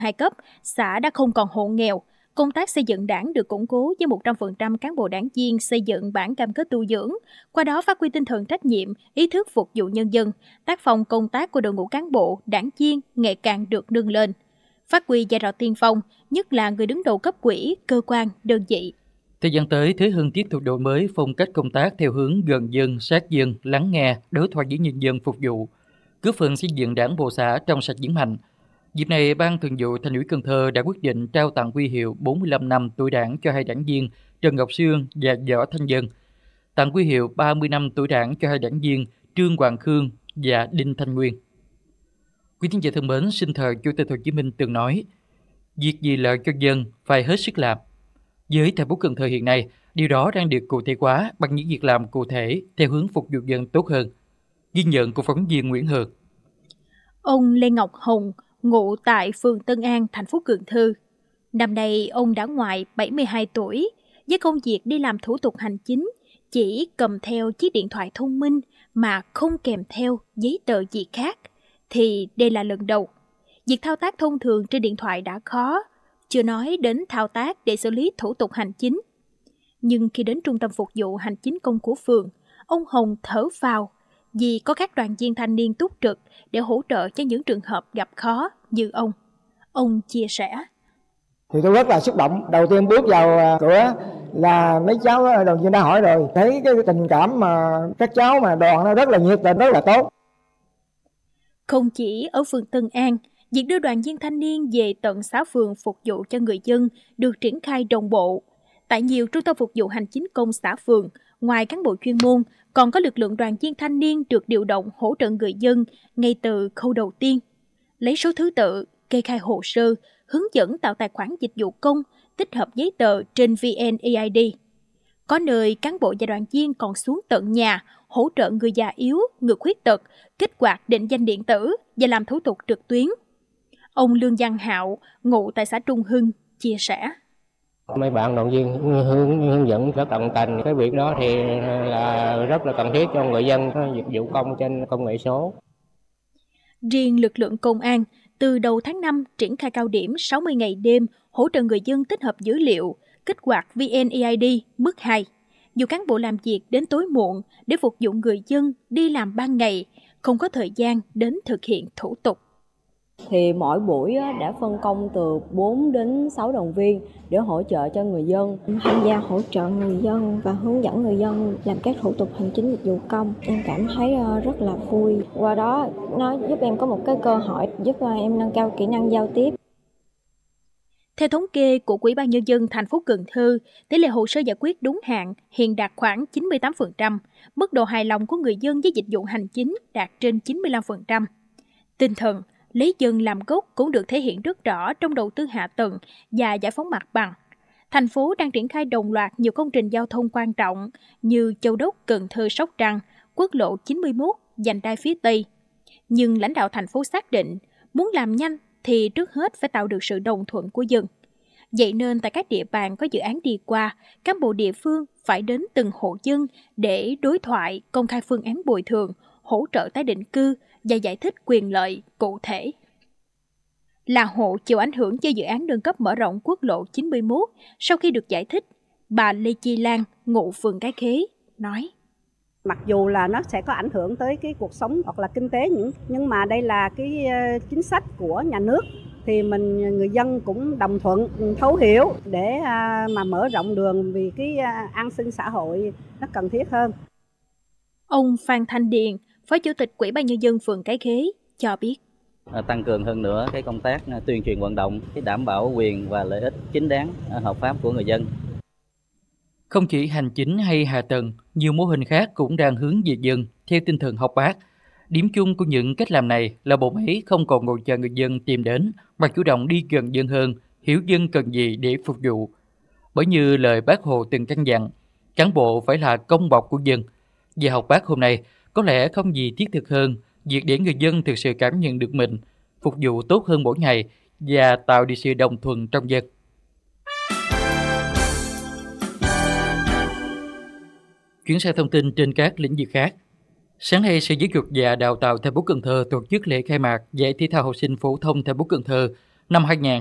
2 cấp, xã đã không còn hộ nghèo. Công tác xây dựng đảng được củng cố với 100% cán bộ đảng viên xây dựng bản cam kết tu dưỡng, qua đó phát huy tinh thần trách nhiệm, ý thức phục vụ nhân dân. Tác phong công tác của đội ngũ cán bộ, đảng viên ngày càng được nâng lên. Phát huy vai trò tiên phong, nhất là người đứng đầu cấp ủy, cơ quan, đơn vị. Thời gian tới, Thế Hưng tiếp tục đổi mới phong cách công tác theo hướng gần dân, sát dân, lắng nghe, đối thoại với nhân dân phục vụ, góp phần xây dựng đảng bộ xã trong sạch vững mạnh. Dịp này, Ban Thường vụ Thành ủy Cần Thơ đã quyết định trao tặng huy hiệu 45 năm tuổi Đảng cho 2 đảng viên Trần Ngọc Sương và Võ Thanh Dân, tặng huy hiệu 30 năm tuổi Đảng cho 2 đảng viên Trương Hoàng Khương và Đinh Thanh Nguyên. Quý thính giả thân mến, sinh thời Chủ tịch Hồ Chí Minh từng nói: việc gì lợi cho dân phải hết sức làm. Với thành phố Cần Thơ hiện nay, điều đó đang được cụ thể hóa bằng những việc làm cụ thể theo hướng phục vụ dân tốt hơn. Ghi nhận của phóng viên Nguyễn Hường. Ông Lê Ngọc Hồng, ngụ tại phường Tân An, thành phố Cần Thơ. Năm nay ông đã ngoài 72 tuổi, với công việc đi làm thủ tục hành chính, chỉ cầm theo chiếc điện thoại thông minh mà không kèm theo giấy tờ gì khác, thì đây là lần đầu. Việc thao tác thông thường trên điện thoại đã khó, chưa nói đến thao tác để xử lý thủ tục hành chính. Nhưng khi đến trung tâm phục vụ hành chính công của phường, ông Hồng thở phào vì có các đoàn viên thanh niên túc trực để hỗ trợ cho những trường hợp gặp khó như ông. Ông chia sẻ: Thì tôi rất là xúc động. Đầu tiên bước vào cửa là mấy cháu đoàn viên đã hỏi rồi, thấy cái tình cảm mà các cháu mà đoàn nó rất là nhiệt tình, rất là tốt. Không chỉ ở phường Tân An, việc đưa đoàn viên thanh niên về tận xã phường phục vụ cho người dân được triển khai đồng bộ. Tại nhiều trung tâm phục vụ hành chính công xã phường, ngoài cán bộ chuyên môn, còn có lực lượng đoàn viên thanh niên được điều động hỗ trợ người dân ngay từ khâu đầu tiên. Lấy số thứ tự, kê khai hồ sơ, hướng dẫn tạo tài khoản dịch vụ công, tích hợp giấy tờ trên VNeID. Có nơi cán bộ và đoàn viên còn xuống tận nhà, hỗ trợ người già yếu, người khuyết tật, kích hoạt định danh điện tử và làm thủ tục trực tuyến. Ông Lương Văn Hạo, ngụ tại xã Trung Hưng, chia sẻ: Mấy bạn đoàn viên hướng dẫn rất tận tình. Cái việc đó thì là rất là cần thiết cho người dân có dịch vụ công trên công nghệ số. Riêng lực lượng công an, từ đầu tháng 5 triển khai cao điểm 60 ngày đêm hỗ trợ người dân tích hợp dữ liệu, kích hoạt VNeID mức 2. Dù cán bộ làm việc đến tối muộn để phục vụ người dân đi làm ban ngày, không có thời gian đến thực hiện thủ tục. Thì mỗi buổi đã phân công từ 4 đến 6 đoàn viên để hỗ trợ cho người dân. Tham gia hỗ trợ người dân và hướng dẫn người dân làm các thủ tục hành chính dịch vụ công. Em cảm thấy rất là vui. Qua đó nó giúp em có một cái cơ hội giúp em nâng cao kỹ năng giao tiếp. Theo thống kê của Ủy ban Nhân dân thành phố Cần Thơ, tỷ lệ hồ sơ giải quyết đúng hạn hiện đạt khoảng 98%, mức độ hài lòng của người dân với dịch vụ hành chính đạt trên 95%. Tinh thần lấy dân làm gốc cũng được thể hiện rất rõ trong đầu tư hạ tầng và giải phóng mặt bằng. Thành phố đang triển khai đồng loạt nhiều công trình giao thông quan trọng như Châu Đốc, Cần Thơ, Sóc Trăng, quốc lộ 91, vành đai phía Tây. Nhưng lãnh đạo thành phố xác định, muốn làm nhanh thì trước hết phải tạo được sự đồng thuận của dân. Vậy nên tại các địa bàn có dự án đi qua, cán bộ địa phương phải đến từng hộ dân để đối thoại, công khai phương án bồi thường, hỗ trợ tái định cư và giải thích quyền lợi cụ thể. Là hộ chịu ảnh hưởng do dự án nâng cấp mở rộng quốc lộ 91, sau khi được giải thích, bà Lê Chi Lan, ngụ phường Cái Khế, nói: Mặc dù là nó sẽ có ảnh hưởng tới cái cuộc sống hoặc là kinh tế nhưng mà đây là cái chính sách của nhà nước thì người dân cũng đồng thuận, thấu hiểu để mà mở rộng đường vì cái an sinh xã hội nó cần thiết hơn. Ông Phan Thanh Điền, Phó Chủ tịch Ủy ban Nhân dân phường Cái Khế cho biết: tăng cường hơn nữa cái công tác tuyên truyền vận động, cái đảm bảo quyền và lợi ích chính đáng hợp pháp của người dân. Không chỉ hành chính hay hạ tầng, nhiều mô hình khác cũng đang hướng về dân theo tinh thần học Bác. Điểm chung của những cách làm này là bộ máy không còn ngồi chờ người dân tìm đến, mà chủ động đi gần dân hơn, hiểu dân cần gì để phục vụ. Bởi như lời Bác Hồ từng căn dặn, cán bộ phải là công bọc của dân. Và học Bác hôm nay có lẽ không gì thiết thực hơn việc để người dân thực sự cảm nhận được mình, phục vụ tốt hơn mỗi ngày và tạo được sự đồng thuận trong dân. Chuyển sang thông tin trên các lĩnh vực khác. Sáng nay, Sở Giáo dục và Đào tạo thành phố Cần Thơ tổ chức lễ khai mạc giải thể thao học sinh phổ thông thành phố Cần Thơ Năm 2000